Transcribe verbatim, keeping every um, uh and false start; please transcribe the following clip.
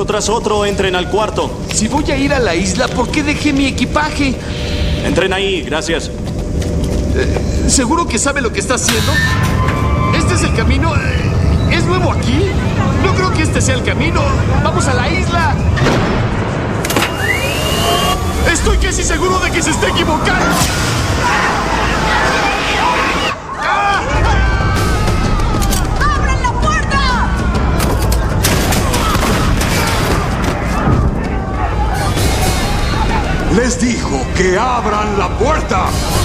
tras otro, entren al cuarto. Si voy a ir a la isla, ¿por qué dejé mi equipaje? Entren ahí, gracias. Eh, ¿Seguro que sabe lo que está haciendo? ¿Este es el camino? Eh, ¿Es nuevo aquí? No creo que este sea el camino. ¡Vamos a la isla! Estoy casi seguro de que se está equivocando. ¡Abran la puerta! Les dijo que abran la puerta.